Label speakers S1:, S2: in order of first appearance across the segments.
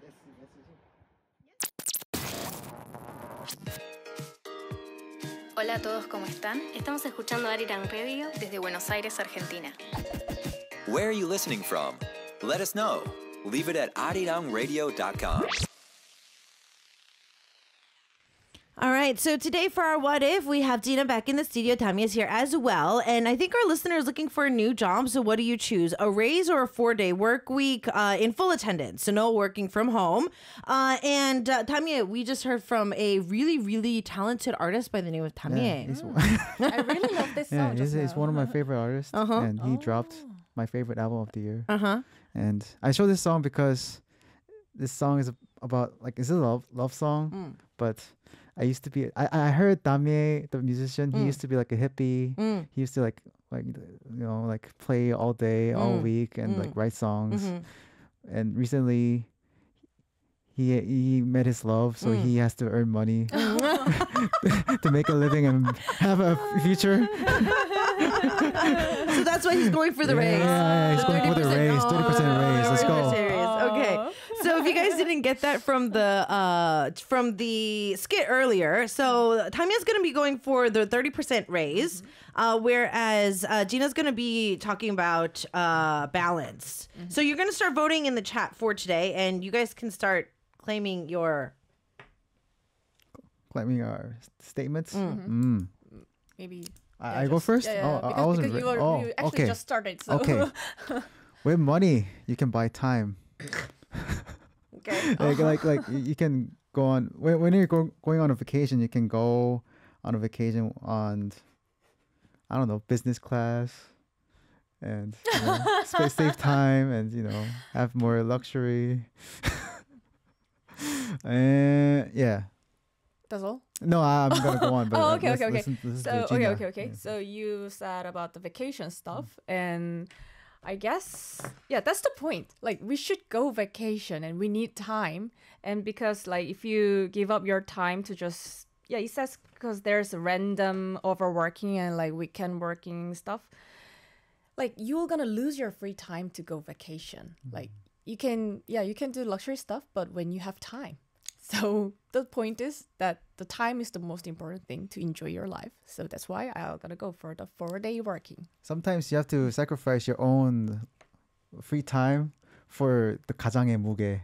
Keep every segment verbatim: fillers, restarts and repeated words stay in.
S1: Hola a todos, ¿cómo están? Estamos escuchando Arirang Radio desde Buenos Aires, Argentina.
S2: Where are you listening from? Let us know. Leave it at arirang radio dot com.
S3: All right, so today for our What If, we have Gina back in the studio. Tammy is here as well. And I think our listener is looking for a new job. So what do you choose? A raise or a four-day work week uh, in full attendance? So no working from home. Uh, and uh, Tammy, we just heard from a really, really talented artist by the name of Tammy.
S4: Yeah, he's-
S5: I really love this
S4: yeah,
S5: song.
S4: he's,
S5: just
S4: he's
S5: now.
S4: one of my favorite artists,
S3: Uh-huh.
S4: and he dropped my favorite album of the year.
S3: Uh-huh.
S4: And I chose this song because this song is about like it's a love love song,
S3: Mm.
S4: but I used to be I I heard Damie, the musician. He
S3: Mm.
S4: used to be like a hippie.
S3: Mm.
S4: He used to like like you know like play all day, all
S3: Mm.
S4: week, and
S3: Mm.
S4: like write songs.
S3: Mhm.
S4: And recently, he he met his love, so
S3: Mm.
S4: he has to earn money to make a living and have a future.
S3: So that's why he's going for the
S4: Yeah,
S3: raise.
S4: yeah, he's going for the raise, thirty percent raise. Let's go.
S3: thirty percent raise. Okay. So if you guys didn't get that from the uh, from the skit earlier, so Tamia's going to be going for the thirty percent raise, uh, whereas uh, Gina's going to be talking about uh, balance. So you're going to start voting in the chat for today, and you guys can start claiming your...
S4: Claiming our statements.
S3: Mm-hmm.
S4: Mm.
S5: Maybe.
S4: I, I go first.
S5: Yeah, yeah,
S4: oh, I-
S5: because,
S4: I wasn't.
S5: because you,
S4: re-
S5: were,
S4: oh,
S5: you actually
S4: okay.
S5: just started. So.
S4: Okay. With money, you can buy time.
S3: Okay.
S4: like, like, like you you can go on when, when you're go, going on a vacation. You can go on a vacation on, I don't know, business class, and you know, save, save time, and you know, have more luxury. And yeah.
S5: That's all?
S4: No, I'm gonna go on. But
S5: Oh,
S4: uh,
S5: okay,
S4: let's
S5: okay, okay.
S4: listen- listen
S5: So,
S4: to
S5: okay,
S4: Gina.
S5: okay, okay.
S4: Yeah.
S5: So you said about the vacation stuff, and I guess, yeah, that's the point. Like, we should go vacation, and we need time. And because, like, if you give up your time to just, yeah, it says because there's random overworking and, like, weekend working stuff, like, you're gonna lose your free time to go vacation. Like, you can, yeah, you can do luxury stuff, but when you have time. So the point is that the time is the most important thing to enjoy your life. So that's why I'm gonna go for the four-day working.
S4: Sometimes you have to sacrifice your own free time for the 가장의 무게.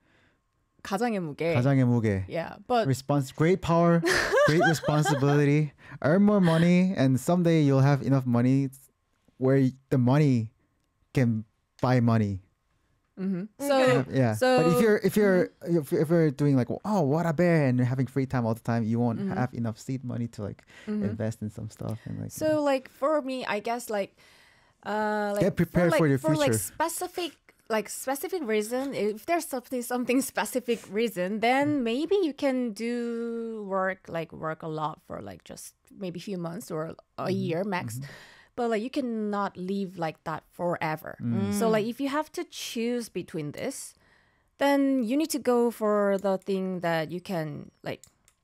S5: 가장의 무게.
S4: 가장의 무게.
S5: Yeah, but
S4: Respons- great power, great responsibility. Earn more money, and someday you'll have enough money where the money can buy money.
S5: so
S4: Yeah.
S5: So
S4: but if you're if you're if, if you're doing like oh what a bear and you're having free time all the time, you won't have enough seed money to like invest in some stuff and like
S5: so like for me, I guess like uh like
S4: Get prepared
S5: for, like,
S4: for your
S5: for like
S4: future.
S5: specific like specific reason. If there's something something specific reason, then maybe you can do work like work a lot for like just maybe a few months or a year max. But like you cannot live like that forever. So like if you have to choose between this, then you need to go for the thing that you can like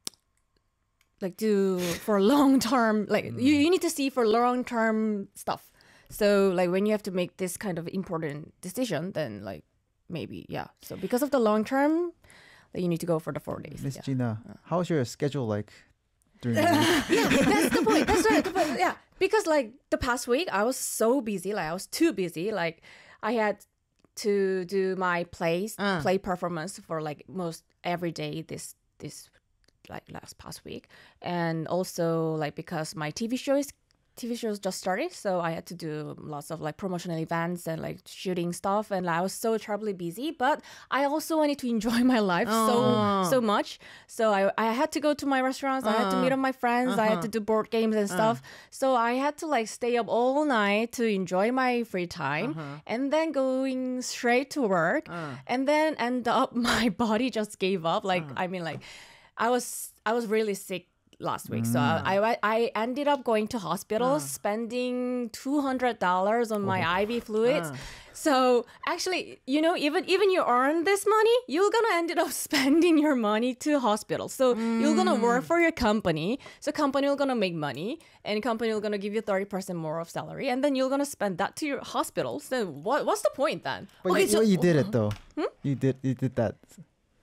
S5: like do for long term. Like you, you need to see for long term stuff. So like when you have to make this kind of important decision, then like maybe yeah. So because of the long term, like, you need to go for the four days.
S4: Miss
S5: yeah.
S4: Gina, how's your schedule like during the week?
S5: Yeah, that's the point. That's right. But yeah, because like the past week, I was so busy. Like I was too busy. Like I had to do my plays,
S3: Uh.
S5: play performance for like most every day this this like last past week, and also like because my T V show is T V shows just started, so I had to do lots of like promotional events and like shooting stuff, and I was so terribly busy. But I also wanted to enjoy my life so so much, so I I had to go to my restaurants, I had to meet up my friends, I had to do board games and stuff. So I had to like stay up all night to enjoy my free time, and then going straight to work, and then end up my body just gave up. Like I mean, like I was I was really sick last week. So I, I I ended up going to hospital, spending two hundred dollars on my I V fluids. So actually, you know, even even you earn this money, you're gonna end up spending your money to hospital. So you're gonna work for your company. So company will gonna make money, and company will gonna give you thirty percent more of salary, and then you're gonna spend that to your hospital. So what what's the point then?
S4: But
S3: Okay,
S4: you,
S3: so-
S4: well, you did it though. You did you did that.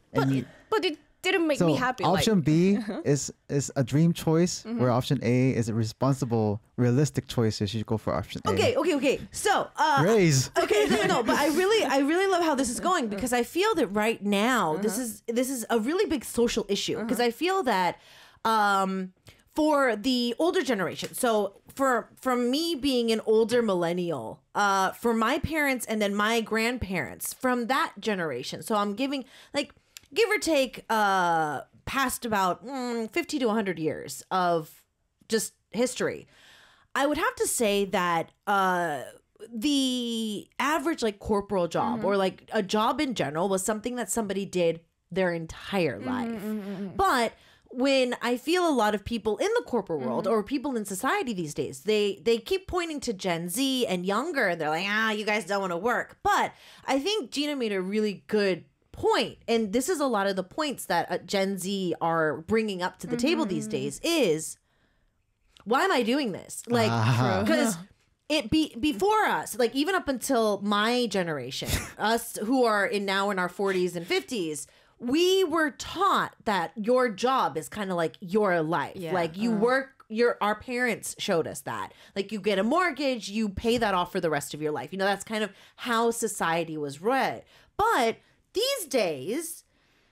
S4: And you-
S5: But it didn't make
S4: so
S5: me happy.
S4: option
S5: like,
S4: B is is a dream choice, where option A is a responsible, realistic choice. You should go for option A.
S3: Okay, okay, okay. So, uh,
S4: Raise.
S3: okay, no, no, but I really, I really love how this is going because I feel that right now this is this is a really big social issue because I feel that um, for the older generation, so for from me being an older millennial, uh, for my parents and then my grandparents from that generation, so I'm giving like give or take uh, past about mm, fifty to one hundred years of just history. I would have to say that uh, the average like corporal job or like a job in general was something that somebody did their entire life. But when I feel a lot of people in the corporate world or people in society these days, they they keep pointing to Gen Z and younger, and they're like, ah, you guys don't want to work. But I think Gina made a really good point, and this is a lot of the points that uh, Gen Z are bringing up to the table these days is, why am I doing this? Like,
S4: Ah.
S3: because it be before us, like even up until my generation, us who are in now in our forties and fifties, we were taught that your job is kind of like your life.
S5: Yeah.
S3: Like you work, your our parents showed us that. Like you get a mortgage, you pay that off for the rest of your life. You know, that's kind of how society was read. But these days,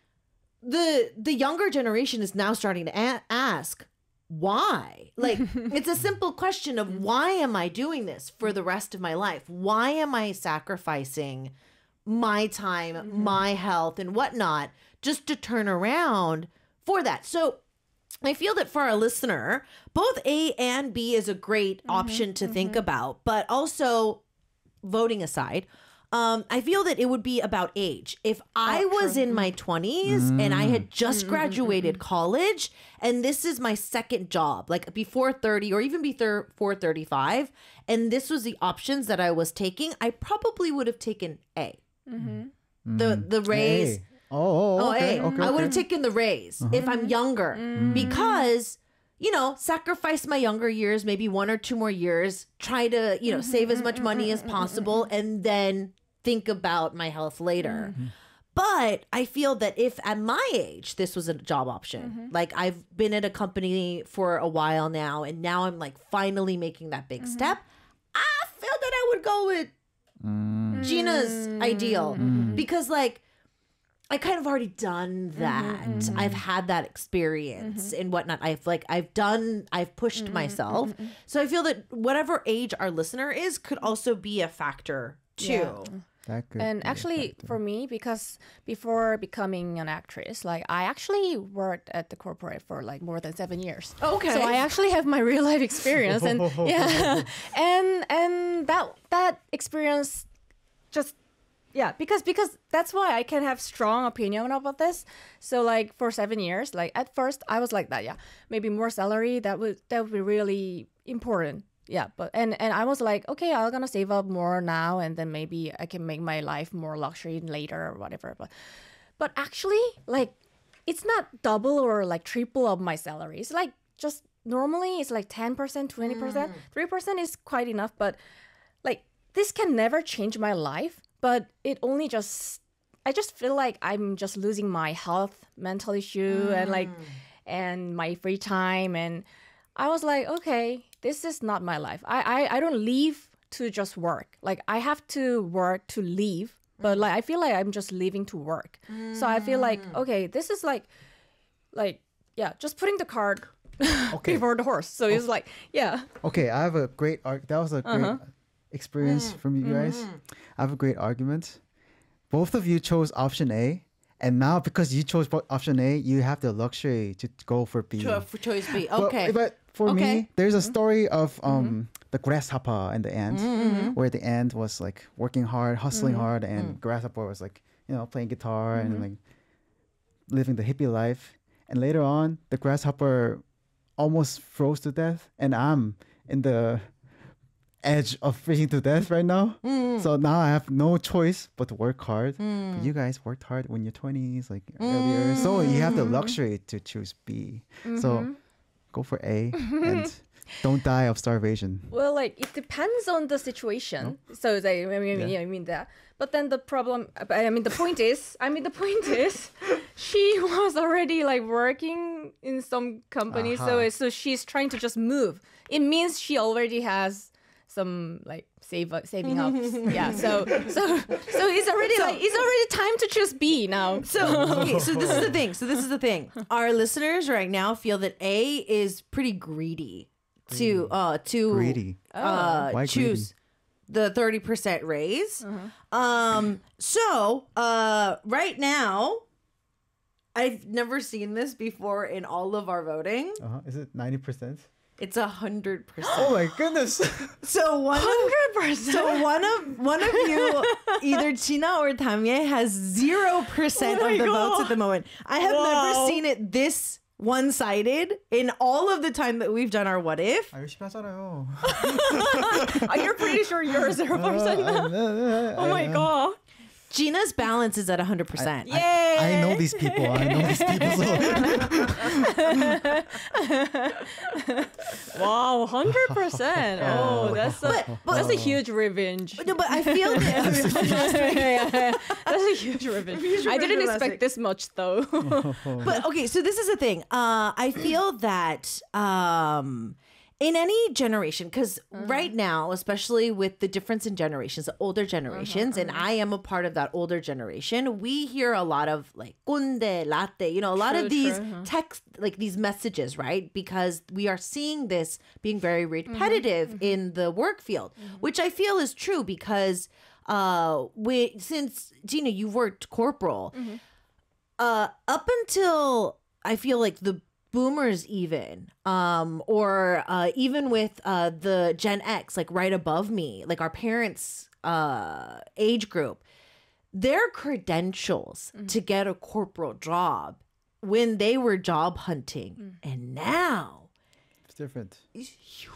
S3: the the younger generation is now starting to a- ask why. Like it's a simple question of why am I doing this for the rest of my life? Why am I sacrificing my time, my health, and whatnot just to turn around for that? So I feel that for our listener, both A and B is a great option to think about, but also voting aside, um, I feel that it would be about age. If I was in my twenties and I had just graduated college and this is my second job, like before thirty or even before thirty-five, and this was the options that I was taking, I probably would have taken A. The the raise.
S4: A. Oh,
S3: Oh,
S4: okay,
S3: A.
S4: okay,
S3: I would
S4: okay.
S3: have taken the raise if I'm younger because, you know, sacrifice my younger years, maybe one or two more years, try to, you know, save as much money as possible and then think about my health later. But I feel that if at my age, this was a job option, like I've been at a company for a while now, and now I'm like finally making that big step, I feel that I would go with Gina's ideal because like I kind of already done that. I've had that experience and whatnot. I've like I've done I've pushed myself. So I feel that whatever age our listener is could also be a factor too.
S5: Yeah.
S4: That could
S5: And
S4: be a
S5: actually,
S4: factor.
S5: for me, because before becoming an actress, like I actually worked at the corporate for like more than seven years.
S3: Okay.
S5: So I actually have my real life experience, and yeah, and and that that experience just yeah because because that's why I can have strong opinion about this. So like for seven years, like at first I was like that, yeah, maybe more salary that would that would be really important. Yeah, but and and I was like, okay, I'm gonna save up more now, and then maybe I can make my life more luxury later or whatever. But but actually, like, it's not double or like triple of my salary. It's like just normally it's like ten percent, twenty percent, three percent is quite enough. But like this can never change my life. But it only just I just feel like I'm just losing my health, mental issue, and like and my free time, and I was like, okay, this is not my life. I, I, I don't live to just work. Like I have to work to live, but like I feel like I'm just living to work. So I feel like, okay, this is like like yeah, just putting the cart
S4: Okay.
S5: before the horse. So it's like, yeah.
S4: Okay, I have a great arg. That was a great experience from you guys. I have a great argument. Both of you chose option A, and now because you chose bo- option A, you have the luxury to go for B.
S3: Cho- for choice B.
S4: But-
S3: Okay.
S4: But, for
S3: Okay.
S4: me, there's a story of um the grasshopper and the ant, where the ant was like working hard, hustling hard, and grasshopper was like, you know, playing guitar and like living the hippie life. And later on, the grasshopper almost froze to death, and I'm in the edge of freezing to death right now. So now I have no choice but to work hard. But you guys worked hard when you're twenties, like earlier. So you have the luxury to choose B. So go for A and don't die of starvation.
S5: Well, like it depends on the situation. So it's like, I mean,
S4: Yeah.
S5: yeah, I mean that. But then the problem, I mean, the point is, I mean, the point is, she was already like working in some company, so
S4: Uh-huh.
S5: it- so she's trying to just move. It means she already has some like save saving up. Yeah. So so so it's already like it's already time to choose B now.
S3: So okay, so this is the thing. So this is the thing. Our listeners right now feel that A is pretty greedy to uh to
S4: Greedy.
S3: uh
S4: Why
S3: choose the thirty percent raise. Um so uh right now I've never seen this before in all of our voting.
S4: Uh-huh. Is it ninety percent?
S3: It's a hundred percent.
S4: Oh my goodness.
S3: So one
S5: Hundred percent.
S3: so one of one of you, either China or Tamie, has zero percent
S5: Oh
S3: of
S5: my
S3: the votes
S5: God.
S3: at the moment. I have
S5: Wow.
S3: never seen it this one-sided in all of the time that we've done our what if.
S4: 아, 열심히 하잖아요.
S5: Are you pretty sure you're zero percent now?
S4: Oh
S5: Oh my god.
S3: Gina's balance is at one hundred percent.
S5: Yay!
S4: I know these people. I know these people. So.
S5: Wow, hundred percent. Oh, that's a that's a huge revenge.
S3: No, but I feel that.
S5: That's a huge revenge. I didn't
S3: revenge last
S5: expect
S3: week.
S5: this much though.
S3: But okay, so this is the thing. Uh, I feel that um, in any generation, because right now, especially with the difference in generations, the older generations, and I am a part of that older generation, we hear a lot of like "kunde," "latte," you know, a lot
S5: True,
S3: of these
S5: true, huh.
S3: text, like these messages, right? Because we are seeing this being very repetitive in the work field, which I feel is true because uh, we since Gina, you worked corporal. Uh, up until I feel like the boomers even um or uh even with uh the Gen X, like right above me, like our parents uh age group, their credentials to get a corporal job when they were job hunting and now
S4: It's different.
S3: is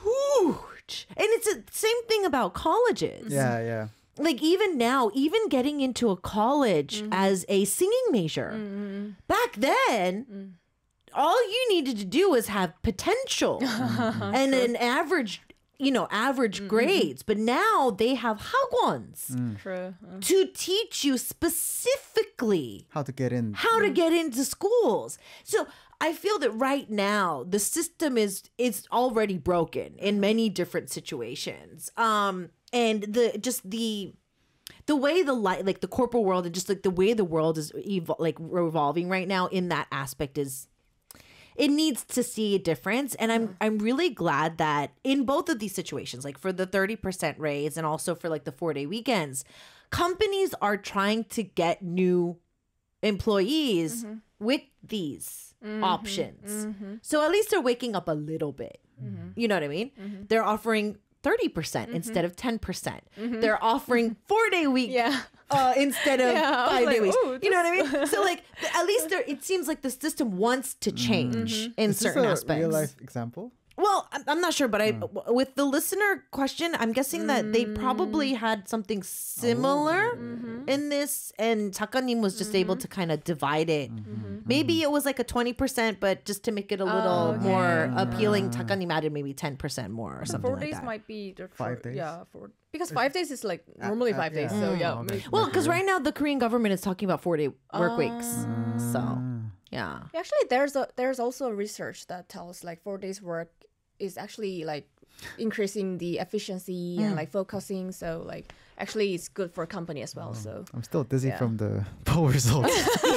S3: huge. And it's the same thing about colleges.
S4: Yeah, yeah.
S3: Like even now, even getting into a college as a singing major, back then, all you needed to do was have potential and an average, you know, average grades. But now they have hagwons
S5: True.
S3: to teach you specifically
S4: How to get in.
S3: how to get into schools. So I feel that right now the system is is already broken in many different situations. Um, and the just the the way the light like the corporate world and just like the way the world is evol- like revolving right now in that aspect is it needs to see a difference. And I'm I'm really glad that in both of these situations, like for the thirty percent raise and also for like the four day weekends, companies are trying to get new employees with these options. So at least they're waking up a little bit. You know what I mean? They're offering thirty percent instead of ten percent. They're offering four day week
S5: Yeah.
S3: uh, instead of
S5: Yeah, I was
S3: five day
S5: like,
S3: weeks.
S5: ooh,
S3: You know what I mean? So like th- at least there, it seems like the system wants to change in
S4: Is this
S3: certain
S4: a
S3: aspects.
S4: real life example?
S3: Well, I'm, I'm not sure, but I w- with the listener question, I'm guessing that they probably had something similar in this, and Takanim was just able to kind of divide it. Maybe it was like a twenty percent, but just to make it a little
S5: okay.
S3: more appealing, Takanim added maybe ten percent more or something
S5: Four
S3: like
S5: days
S3: that.
S5: might be the
S4: Five
S5: four-
S4: days?
S5: Yeah, four because five days is like normally
S4: uh,
S5: five days.
S4: yeah.
S5: So yeah.
S4: Mm. Okay.
S5: maybe-
S3: Well, because right now the Korean government is talking about four day work weeks, so yeah.
S5: Actually, there's a there's also a research that tells like four days work is actually like increasing the efficiency and like focusing. So like actually it's good for a company as well. So
S4: I'm still dizzy
S5: Yeah.
S4: from the poll results.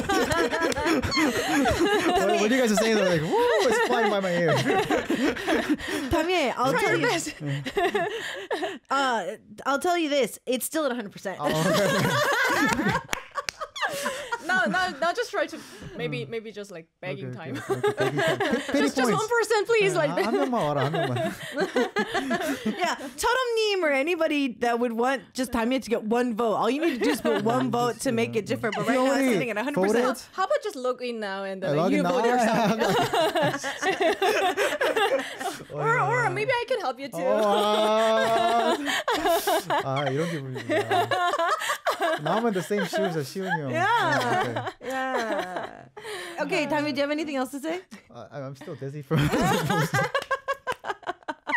S4: what, what you guys are saying, they're like, whoa, it's flying by my ear.
S3: Tamie, I'll tell you. uh, I'll tell you this: it's still at one hundred percent.
S5: no, no, no, just try to maybe maybe just like begging
S4: Okay,
S5: time.
S4: okay, okay, begging time. P- pity
S5: just just
S4: points.
S5: one percent, please. Like
S4: 한 명만 와라, 한 명만.
S3: Yeah, Cheolmnim or anybody that would want just Tamie to get one vote. All you need to do is put one vote to make it different. But right now it's sitting at one hundred percent.
S4: voted?
S5: how about just log in now and
S4: I
S5: then
S4: log
S5: you
S4: in now.
S5: vote yourself,
S4: Oh,
S5: or or maybe I can help you too.
S4: 와. 아, 이런 기분이구나. Now I'm in the same shoes as 시훈이 형.
S3: Yeah. Yeah. Okay, Tamie, do you have anything else to say?
S4: Uh, I'm still dizzy from.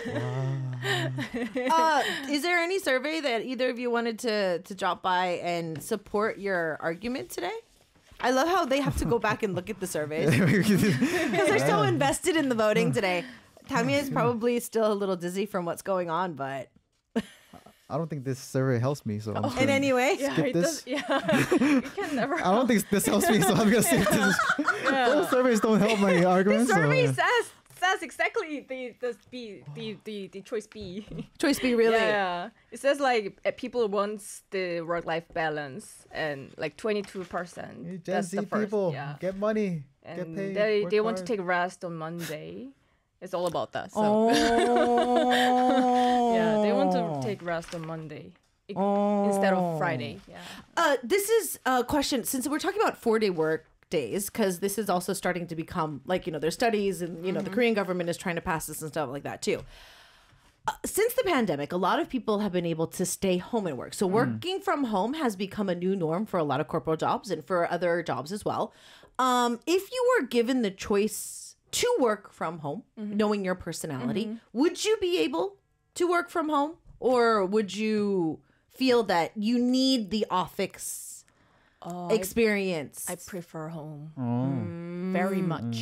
S3: Uh, is there any survey that either of you wanted to to drop by and support your argument today? I love how they have to go back and look at the surveys because they're so invested in the voting today. Tamia is probably still a little dizzy from what's going on, but
S4: I don't think this survey helps me, so I'm just
S3: in
S4: gonna
S3: any way,
S5: Yeah,
S4: skip
S5: it
S4: this.
S5: does, yeah. You can never.
S4: I don't think this helps me, so I'm gonna skip this. Those surveys don't help my
S5: The
S4: arguments. so,
S5: survey
S4: yeah.
S5: says says exactly the the B the the, the choice B.
S3: choice B really.
S5: Yeah, it says like uh, people wants the work life balance and like twenty-two percent.
S4: Hey, Gen
S5: That's
S4: Z
S5: the first,
S4: people,
S5: yeah.
S4: get money, get
S5: And
S4: paid.
S5: they
S4: work
S5: they want to
S4: hard.
S5: take rest on Monday. It's all about that. So
S3: Oh.
S5: yeah, they want to take rest on Monday i- instead of Friday. Yeah.
S3: Uh, this is a question since we're talking about four day work days because this is also starting to become like you know there's studies and you know the Korean government is trying to pass this and stuff like that too. Uh, since the pandemic, a lot of people have been able to stay home and work. So working from home has become a new norm for a lot of corporate jobs and for other jobs as well. Um, if you were given the choice to work from home, knowing your personality, would you be able to work from home, or would you feel that you need the office
S5: Oh, I,
S3: experience?
S5: I prefer home
S4: Oh.
S5: very much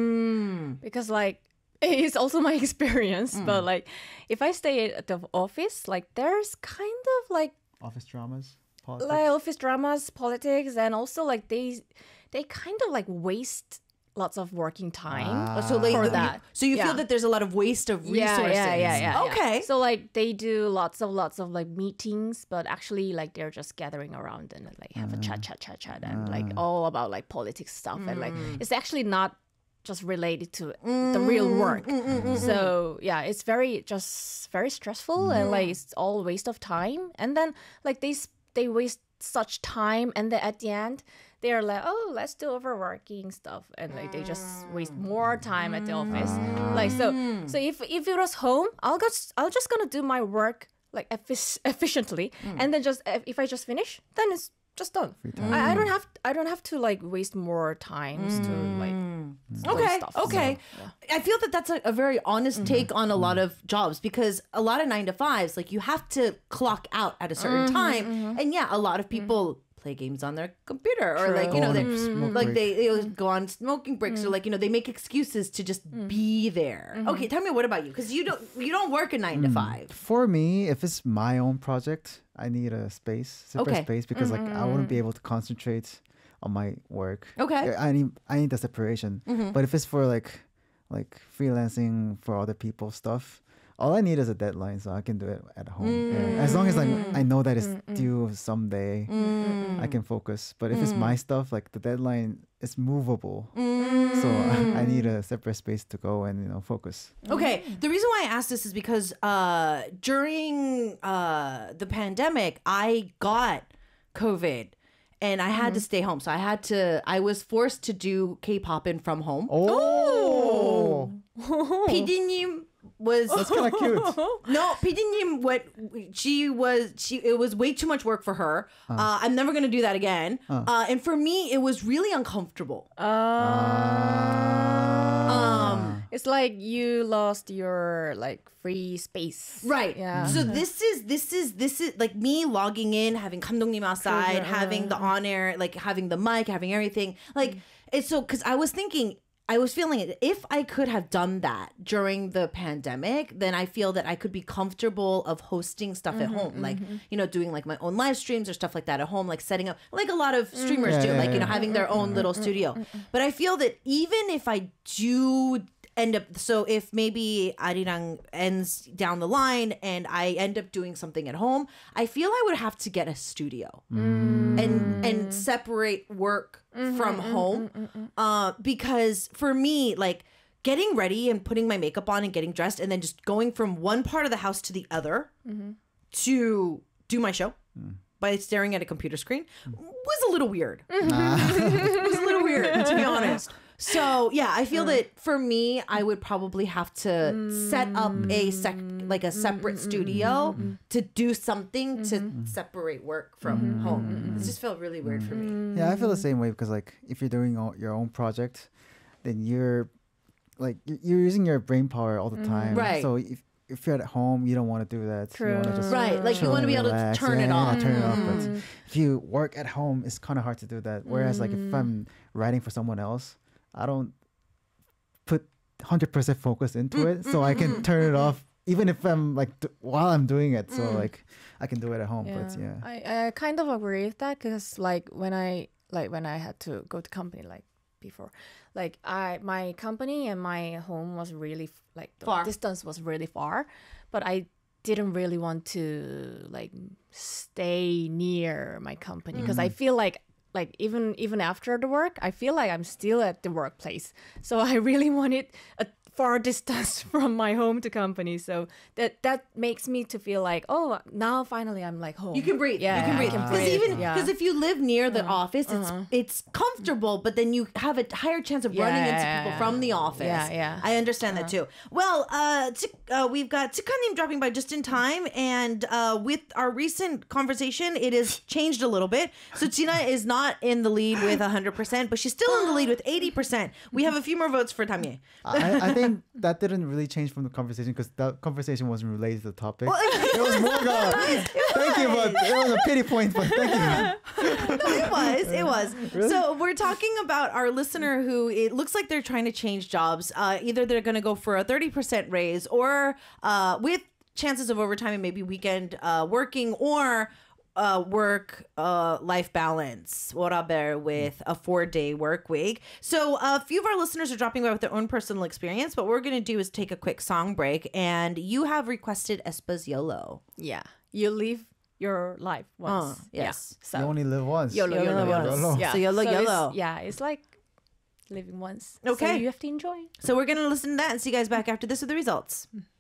S3: Mm.
S5: because like it's also my experience.
S3: Mm.
S5: But like if I stay at the office, like there's kind of like
S4: Office dramas, politics.
S5: like office dramas, politics, and also like they they kind of like waste lots of working time.
S3: So like
S5: For
S3: you-
S5: that.
S3: so you feel
S5: Yeah.
S3: that there's a lot of waste of resources.
S5: Yeah, yeah, yeah, yeah.
S3: Okay.
S5: So like they do lots of lots of like meetings, but actually like they're just gathering around and like have a chat, chat, chat, chat, and like all about like politics stuff, and like it's actually not just related to the real work. So yeah, it's very just very stressful and like it's all waste of time. And then like they s- they waste such time, and then at the end they're like, oh, let's do overworking stuff, and like they just waste more time at the office. Like so, so if if it was home, I'll just I'll just gonna do my work like effic- efficiently, and then just if if I just finish, then it's just done. I, I don't have I don't have to like waste more times to like explain
S3: Okay.
S5: stuff.
S3: Okay.
S5: So,
S3: I feel that that's a, a very honest take on a lot of jobs because a lot of nine to fives, like you have to clock out at a certain time, and yeah, a lot of people play games on their computer or like you know
S4: Go
S3: they
S4: on a smoke
S3: like
S4: break.
S3: they, they go on smoking breaks or like you know they make excuses to just be there. Okay, tell me what about you? Because you don't you don't work a nine to five.
S4: For me, if it's my own project, I need a space, separate
S3: Okay.
S4: space, because like I wouldn't be able to concentrate on my work.
S3: Okay.
S4: I need I need the separation. But if it's for like like freelancing for other people's stuff, all I need is a deadline, so I can do it at home. Yeah. As long as like I know that it's due someday, I can focus. But if it's my stuff, like the deadline is movable, so I, I need a separate space to go and you know focus.
S3: Okay, the reason why I asked this is because uh, during uh, the pandemic, I got COVID and I had to stay home. So I had to, I was forced to do K-pop in from home.
S4: Oh,
S3: 피디님 was
S4: that's kind of cute.
S3: no, 피디님 what she was she it was way too much work for her. Uh, I'm never gonna do that again. Uh, and for me, it was really uncomfortable. Um,
S5: it's like you lost your like free space.
S3: Right.
S5: Yeah.
S3: So this is this is this is like me logging in, having 감독님 outside, having the on air, like having the mic, having everything. Like it's so because I was thinking. I was feeling it. If I could have done that during the pandemic, then I feel that I could be comfortable of hosting stuff at home, like you know, doing like my own live streams or stuff like that at home, like setting up, like a lot of streamers
S4: Yeah,
S3: do,
S4: yeah,
S3: like you know,
S4: yeah.
S3: having their own little studio. But I feel that even if I do end up, so if maybe Arirang ends down the line and I end up doing something at home, I feel I would have to get a studio and and separate work from home, uh, because for me, like getting ready and putting my makeup on and getting dressed and then just going from one part of the house to the other to do my show by staring at a computer screen was a little weird. It was a little weird, to be honest. So yeah, I feel that for me, I would probably have to set up a sec like a separate studio to do something to separate work from home. It just felt really weird for me.
S4: Yeah, I feel the same way because like if you're doing all, your own project, then you're like y- you're using your brain power all the time.
S3: Right.
S4: So if if you're at home, you don't want to do that. You want to just
S3: Right, like you
S4: chill
S3: want to
S4: and
S3: be able to
S4: relax.
S3: turn
S4: Yeah,
S3: it
S4: yeah,
S3: off.
S4: turn it off. But
S5: Mm.
S4: if you work at home, it's kind of hard to do that. Whereas like if I'm writing for someone else, I don't put one hundred percent focus into it, so I can turn it off even if I'm like d- while I'm doing it. So like I can do it at home. But yeah.
S5: I, I kind of agree with that because like when I like when I had to go to company like before, like I my company and my home was really f- like the
S3: Far.
S5: distance was really far, but I didn't really want to like stay near my company because I feel like like even even after the work I feel like I'm still at the workplace, so I really wanted a far distance from my home to company, so that that makes me to feel like, oh, now finally I'm like home.
S3: You can breathe.
S5: Yeah,
S3: you can
S5: I
S3: breathe.
S5: can
S3: Because
S5: breathe.
S3: even
S5: Yeah.
S3: because if you live near the office, it's
S5: Uh-huh.
S3: it's comfortable, but then you have a higher chance of running into
S5: Yeah.
S3: people from the office.
S5: Yeah, yeah.
S3: I understand that too. Well, uh, Tuk- uh we've got Tsukanim dropping by just in time, and uh, with our recent conversation, it has changed a little bit. So Tina is not in the lead with one hundred percent, but she's still in the lead with eighty percent. We have a few more votes for Tamie.
S4: I, I think that didn't really change from the conversation because that conversation wasn't related to the topic. it was more of a, thank you, but it was a pity point, but thank you.
S3: It was. It was. So we're talking about our listener who it looks like they're trying to change jobs. Uh, either they're going to go for a thirty percent raise or uh, with chances of overtime and maybe weekend uh, working or uh, work uh, life balance. Whatever with a four day work week. So a few of our listeners are dropping by with their own personal experience. But what we're going to do is take a quick song break. And you have requested Espa's YOLO.
S5: Yeah, you live your life once.
S3: Uh, yes.
S5: Yeah. So
S4: You only live once.
S5: YOLO,
S3: YOLO
S5: YOLO,
S3: once.
S5: YOLO. Yeah.
S3: So YOLO,
S5: it's-
S3: YOLO.
S5: Yeah, it's like living once.
S3: Okay.
S5: So you have to enjoy.
S3: So we're going to listen to that and see you guys back after this with the results.